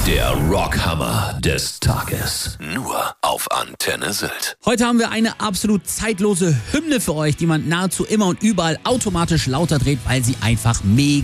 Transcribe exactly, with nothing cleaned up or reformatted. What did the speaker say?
Der Rockhammer des Tages. Nur auf Antenne Sylt. Heute haben wir eine absolut zeitlose Hymne für euch, die man nahezu immer und überall automatisch lauter dreht, weil sie einfach mega